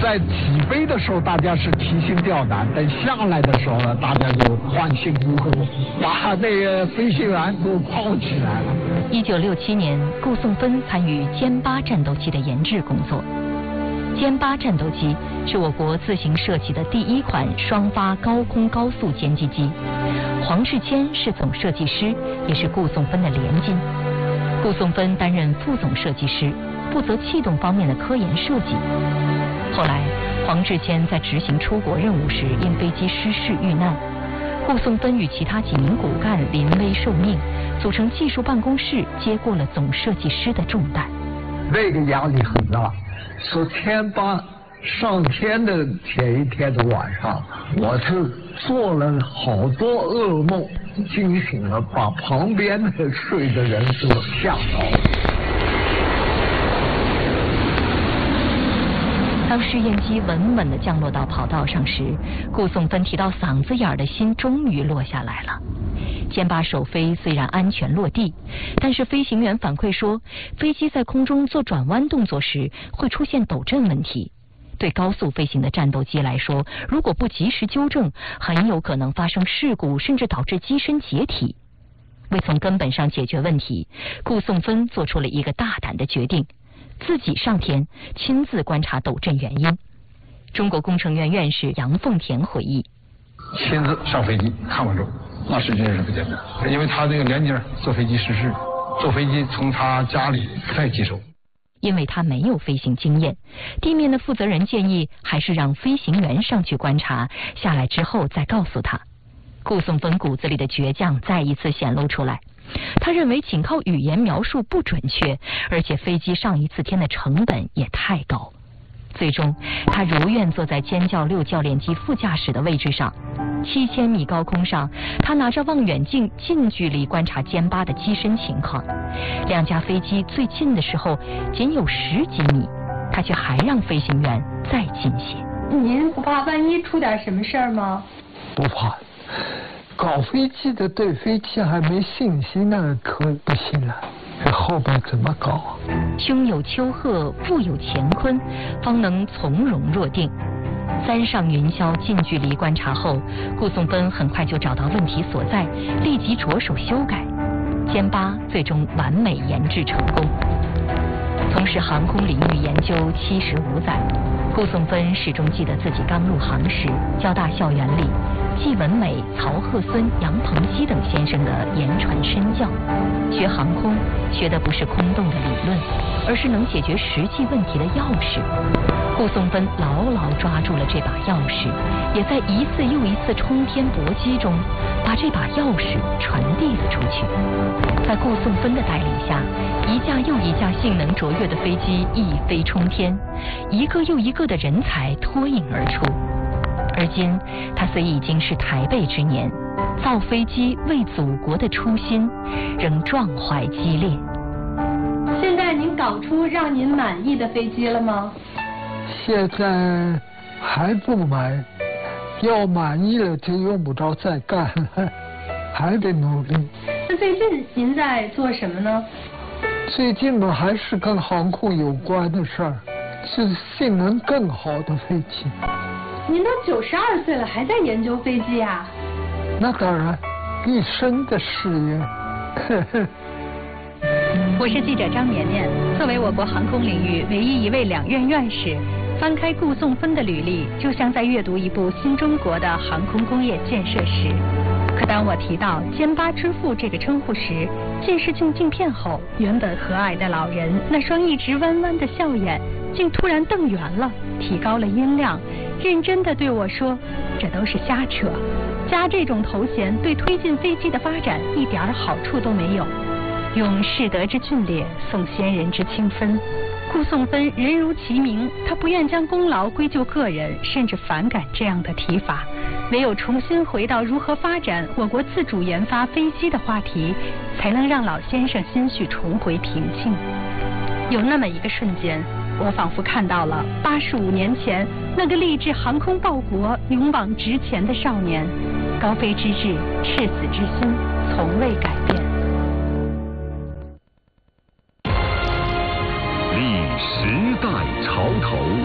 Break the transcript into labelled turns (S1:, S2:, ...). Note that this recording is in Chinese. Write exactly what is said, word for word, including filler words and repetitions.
S1: 在起飞的时候，大家是提心吊胆；等下来的时候呢，大家就欢欣鼓舞，把那个飞行员都泡起来了。
S2: 一九六七年，顾颂芬参与歼八战斗机的研制工作。歼八战斗机是我国自行设计的第一款双发高空高速歼击机。黄志谦是总设计师，也是顾颂芬的连襟。顾颂芬担任副总设计师，负责气动方面的科研设计。后来，黄志谦在执行出国任务时因飞机失事遇难，顾颂芬与其他几名骨干临危受命，组成技术办公室，接过了总设计师的重担。
S1: 那个压力很大，说歼八上天的前一天的晚上，我是做了好多噩梦，惊醒了，把旁边的睡的人都吓到了。
S2: 当试验机稳稳地降落到跑道上时，顾颂芬提到嗓子眼的心终于落下来了。歼八首飞虽然安全落地，但是飞行员反馈说，飞机在空中做转弯动作时会出现抖震问题。对高速飞行的战斗机来说，如果不及时纠正，很有可能发生事故，甚至导致机身解体。为从根本上解决问题，顾颂芬做出了一个大胆的决定，自己上天亲自观察抖震原因。中国工程院院士杨凤田回忆，
S3: 亲自上飞机看过之后，那是真是不简单，因为他这个连襟坐飞机失事，坐飞机从他家里再接手。
S2: 因为他没有飞行经验，地面的负责人建议还是让飞行员上去观察，下来之后再告诉他。顾颂芬骨子里的倔强再一次显露出来。他认为仅靠语言描述不准确，而且飞机上一次天的成本也太高。最终，他如愿坐在歼教六教练机副驾驶的位置上。七千米高空上，他拿着望远镜近距离观察歼八的机身情况。两架飞机最近的时候仅有十几米，他却还让飞行员再近些。
S4: 您不怕万一出点什么事儿吗？
S1: 不怕。搞飞机的对飞机还没信心，那可不行了。这后边怎么搞啊？
S2: 胸有丘壑，腹有乾坤，方能从容若定。三上云霄近距离观察后，顾颂芬很快就找到问题所在，立即着手修改。歼八最终完美研制成功。从事航空领域研究七十五载，顾颂芬始终记得自己刚入行时，交大校园里季文美、曹鹤孙、杨鹏熙等先生的言传身教。学航空学的不是空洞的理论，而是能解决实际问题的钥匙。顾颂芬牢牢抓住了这把钥匙，也在一次又一次冲天搏击中，把这把钥匙传递了出去。在顾颂芬的带领下，一架又一架性能卓越的飞机一飞冲天，一个又一个的人才脱颖而出。而今，他虽已经是台背之年，造飞机为祖国的初心仍壮怀激烈。
S4: 现在您搞出让您满意的飞机了吗？
S1: 现在还不满，要满意了就用不着再干了，还得努力。
S4: 那最近您在做什么呢？
S1: 最近嘛，还是跟航空有关的事儿，是性能更好的飞机。
S4: 您都九十二岁了，还在研究飞机啊？
S1: 那当然，一生的事业。
S5: 我是记者张绵绵。作为我国航空领域唯一一位两院院士，翻开顾颂芬的履历，就像在阅读一部新中国的航空工业建设史。可当我提到歼八之父这个称呼时，近视镜镜片后，原本和蔼的老人那双一直弯弯的笑眼，竟突然瞪圆了，提高了音量，认真地对我说：“这都是瞎扯，加这种头衔对推进飞机的发展一点好处都没有。用士德之峻烈送先人之清芬。”顾颂芬人如其名，他不愿将功劳归咎个人，甚至反感这样的提法。唯有重新回到如何发展我国自主研发飞机的话题，才能让老先生心绪重回平静。有那么一个瞬间，我仿佛看到了八十五年前那个立志航空报国、勇往直前的少年，高飞之志、赤子之心从未改变。
S6: 历时代潮头。